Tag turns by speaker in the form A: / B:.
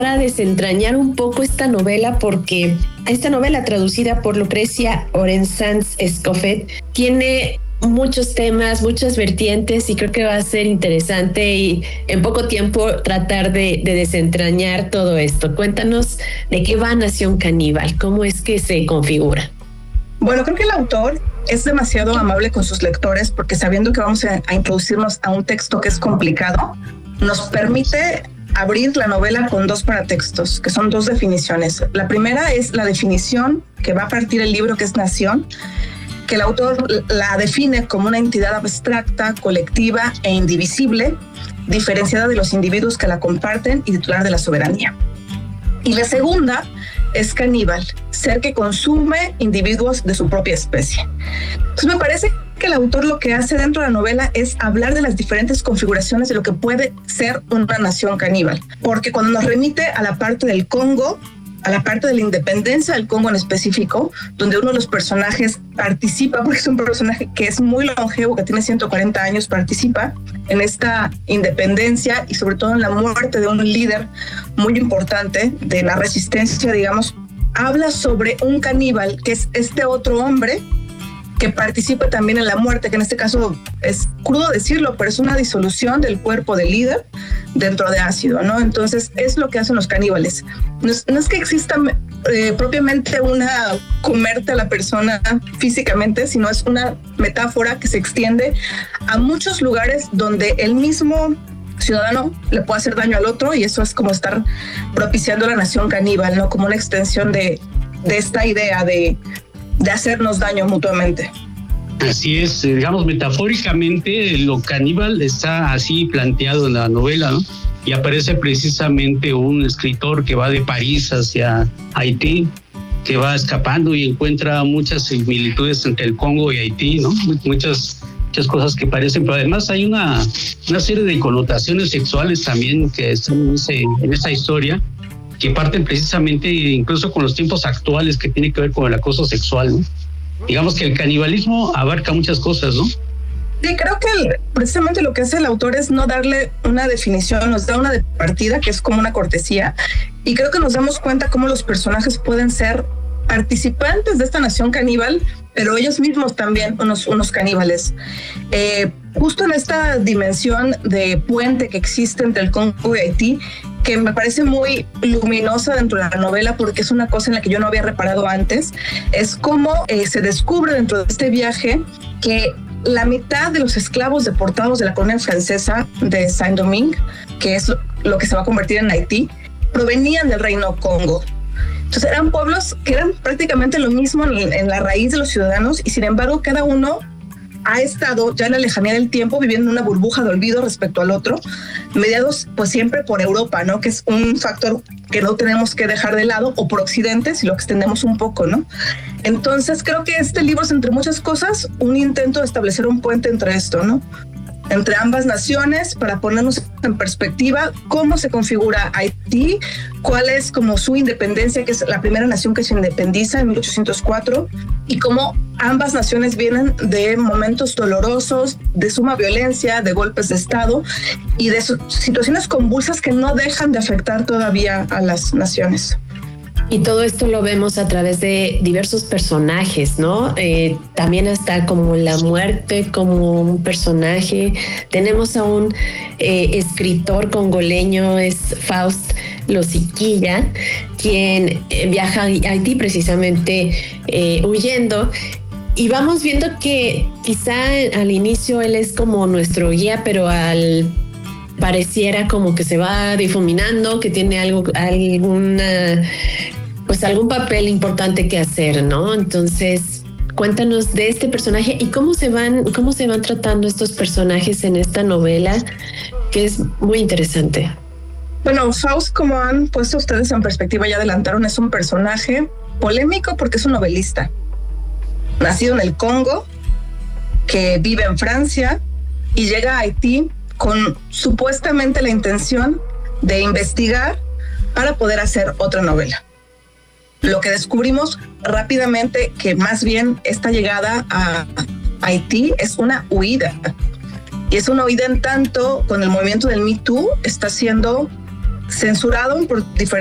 A: a desentrañar un poco esta novela, porque esta novela traducida por Lucrecia Orensanz-Escofet tiene muchos temas, muchas vertientes, y creo que va a ser interesante y en poco tiempo tratar de desentrañar todo esto. Cuéntanos de qué va Nación Caníbal, cómo es que se configura.
B: Bueno, creo que el autor es demasiado amable con sus lectores, porque sabiendo que vamos a introducirnos a un texto que es complicado, nos permite abrir la novela con dos paratextos, que son dos definiciones. La primera es la definición que va a partir el libro, que es nación, que el autor la define como una entidad abstracta, colectiva e indivisible, diferenciada de los individuos que la comparten y titular de la soberanía. Y la segunda es caníbal, ser que consume individuos de su propia especie. Entonces me parece que el autor lo que hace dentro de la novela es hablar de las diferentes configuraciones de lo que puede ser una nación caníbal, porque cuando nos remite a la parte del Congo, a la parte de la independencia del Congo en específico, donde uno de los personajes participa, porque es un personaje que es muy longevo, que tiene 140 años, participa en esta independencia y sobre todo en la muerte de un líder muy importante de la resistencia, digamos. Habla sobre un caníbal, que es este otro hombre que participa también en la muerte, que en este caso es crudo decirlo, pero es una disolución del cuerpo del líder dentro de ácido, ¿no? Entonces es lo que hacen los caníbales. No es que exista propiamente una comerte a la persona físicamente, sino es una metáfora que se extiende a muchos lugares donde el mismo ciudadano le puede hacer daño al otro, y eso es como estar propiciando la nación caníbal, ¿no? Como una extensión de esta idea de hacernos daño mutuamente.
C: Así es, digamos, metafóricamente lo caníbal está así planteado en la novela, ¿no? Y aparece precisamente un escritor que va de París hacia Haití, que va escapando y encuentra muchas similitudes entre el Congo y Haití, ¿no? Muchas cosas que parecen, pero además hay una serie de connotaciones sexuales también que están en esta historia, que parten precisamente incluso con los tiempos actuales, que tiene que ver con el acoso sexual, ¿no? Digamos que el canibalismo abarca muchas cosas, ¿no?
B: Sí, creo que precisamente lo que hace el autor es no darle una definición, nos da una de partida, que es como una cortesía, y creo que nos damos cuenta cómo los personajes pueden ser participantes de esta nación caníbal, pero ellos mismos también unos caníbales. Justo en esta dimensión de puente que existe entre el Congo y Haití, que me parece muy luminosa dentro de la novela, porque es una cosa en la que yo no había reparado antes, es cómo se descubre dentro de este viaje que la mitad de los esclavos deportados de la colonia francesa de Saint-Domingue, que es lo que se va a convertir en Haití, provenían del reino Congo. Entonces eran pueblos que eran prácticamente lo mismo en la raíz de los ciudadanos, y sin embargo cada uno ha estado ya en la lejanía del tiempo viviendo en una burbuja de olvido respecto al otro, mediados pues siempre por Europa, ¿no? Que es un factor que no tenemos que dejar de lado, o por Occidente, si lo extendemos un poco, ¿no? Entonces creo que este libro es, entre muchas cosas, un intento de establecer un puente entre esto, ¿no? Entre ambas naciones, para ponernos en perspectiva cómo se configura Haití, cuál es como su independencia, que es la primera nación que se independiza en 1804, y cómo ambas naciones vienen de momentos dolorosos, de suma violencia, de golpes de Estado y de situaciones convulsas que no dejan de afectar todavía a las naciones.
A: Y todo esto lo vemos a través de diversos personajes, ¿no? También está como la muerte como un personaje. Tenemos a un escritor congoleño, es Faust Losiquilla, quien viaja a Haití precisamente huyendo. Y vamos viendo que quizá al inicio él es como nuestro guía, pero pareciera como que se va difuminando, que tiene algún papel importante que hacer, ¿no? Entonces, cuéntanos de este personaje y cómo se van tratando estos personajes en esta novela, que es muy interesante.
B: Bueno, Faust, como han puesto ustedes en perspectiva, ya adelantaron, es un personaje polémico porque es un novelista. Nacido en el Congo, que vive en Francia y llega a Haití con supuestamente la intención de investigar para poder hacer otra novela. Lo que descubrimos rápidamente, que más bien esta llegada a Haití es una huida. Y es una huida en tanto con el movimiento del Me Too está siendo censurado por diferentes